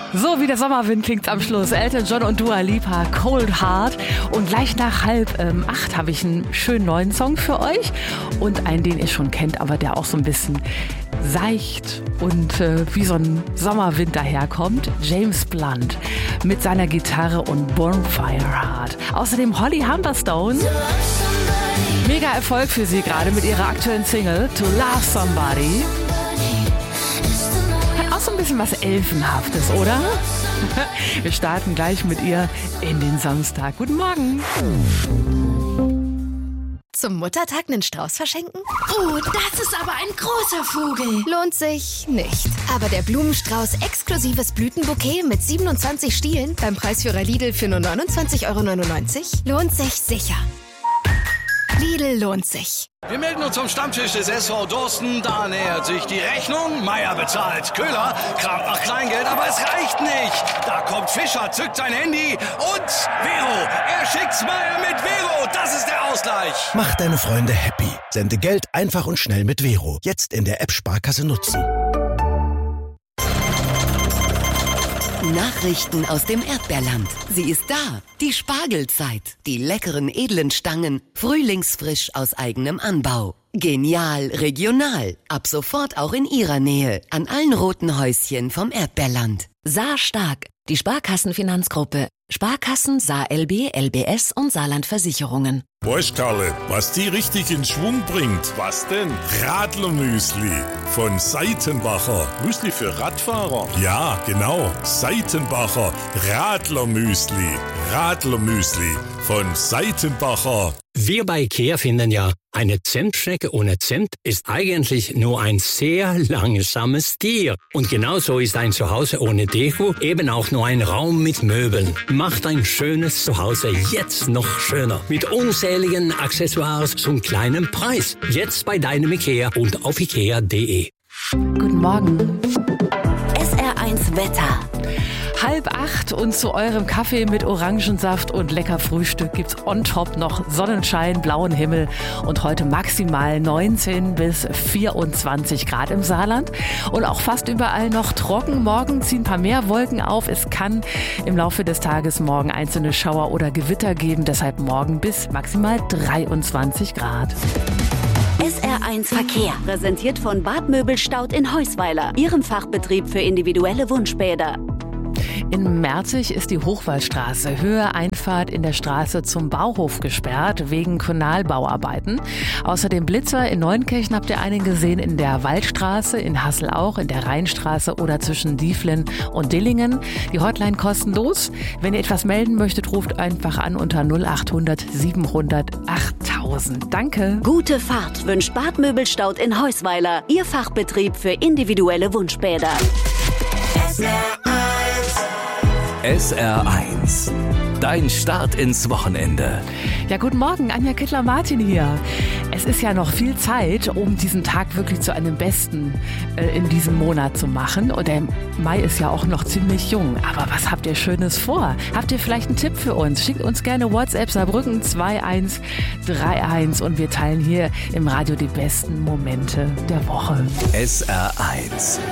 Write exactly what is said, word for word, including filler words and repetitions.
So wie der Sommerwind klingt's am Schluss. Elton John und Dua Lipa, Cold Heart. Und gleich nach halb ähm, acht habe ich einen schönen neuen Song für euch. Und einen, den ihr schon kennt, aber der auch so ein bisschen seicht und äh, wie so ein Sommerwind daherkommt. James Blunt mit seiner Gitarre und Bonfire Heart. Außerdem Holly Humberstone. Mega Erfolg für sie gerade mit ihrer aktuellen Single To Love Somebody. Hat auch so ein bisschen was Elfenhaftes, oder? Wir starten gleich mit ihr in den Samstag. Guten Morgen. Zum Muttertag einen Strauß verschenken? Oh, das ist aber ein großer Vogel. Lohnt sich nicht. Aber der Blumenstrauß exklusives Blütenbouquet mit siebenundzwanzig Stielen beim Preisführer Lidl für nur neunundzwanzig Euro neunundneunzig lohnt sich sicher. Lidl lohnt sich. Wir melden uns zum Stammtisch des S V Dorsten. Da nähert sich die Rechnung. Meier bezahlt. Köhler kramt nach Kleingeld, aber es reicht nicht. Da kommt Fischer, zückt sein Handy und Vero. Er schickt's Meier mit Vero. Das ist der Ausgleich. Mach deine Freunde happy. Sende Geld einfach und schnell mit Vero. Jetzt in der App Sparkasse nutzen. Nachrichten aus dem Erdbeerland. Sie ist da. Die Spargelzeit. Die leckeren, edlen Stangen. Frühlingsfrisch aus eigenem Anbau. Genial, regional. Ab sofort auch in Ihrer Nähe. An allen roten Häuschen vom Erdbeerland. Saar-Stark. Die Sparkassenfinanzgruppe. Sparkassen, Saar L B, L B S und Saarland Versicherungen. Weißt Karle, was die richtig in Schwung bringt? Was denn? Radlermüsli von Seitenbacher. Müsli für Radfahrer? Ja, genau. Seitenbacher Radlermüsli. Radlermüsli von Seitenbacher. Wir bei IKEA finden ja, eine Zentstrecke ohne Zent ist eigentlich nur ein sehr langsames Tier. Und genauso ist ein Zuhause ohne Deko eben auch nur ein Raum mit Möbeln. Macht ein schönes Zuhause jetzt noch schöner. Mit unzähligen Accessoires zum kleinen Preis. Jetzt bei deinem IKEA und auf ikea punkt de. Guten Morgen. S R eins Wetter. Halb acht und zu eurem Kaffee mit Orangensaft und lecker Frühstück gibt's on top noch Sonnenschein, blauen Himmel und heute maximal neunzehn bis vierundzwanzig Grad im Saarland und auch fast überall noch trocken. Morgen ziehen ein paar mehr Wolken auf. Es kann im Laufe des Tages morgen einzelne Schauer oder Gewitter geben, deshalb morgen bis maximal dreiundzwanzig Grad. S R eins Verkehr, präsentiert von Bad Möbelstaud in Heusweiler, Ihrem Fachbetrieb für individuelle Wunschbäder. In Merzig ist die Hochwaldstraße, Höhe Einfahrt in der Straße zum Bauhof gesperrt, wegen Kanalbauarbeiten. Außerdem Blitzer in Neunkirchen habt ihr einen gesehen, in der Waldstraße, in Hassel auch, in der Rheinstraße oder zwischen Dieflen und Dillingen. Die Hotline kostenlos. Wenn ihr etwas melden möchtet, ruft einfach an unter null acht hundert siebenhundert achttausend. Danke. Gute Fahrt wünscht Bad Möbelstaud in Heusweiler, Ihr Fachbetrieb für individuelle Wunschbäder. S R eins. Dein Start ins Wochenende. Ja, guten Morgen, Anja Kittler-Martin hier. Es ist ja noch viel Zeit, um diesen Tag wirklich zu einem besten äh, in diesem Monat zu machen. Und der Mai ist ja auch noch ziemlich jung. Aber was habt ihr Schönes vor? Habt ihr vielleicht einen Tipp für uns? Schickt uns gerne WhatsApp Saarbrücken zwei eins drei eins und wir teilen hier im Radio die besten Momente der Woche. S R eins.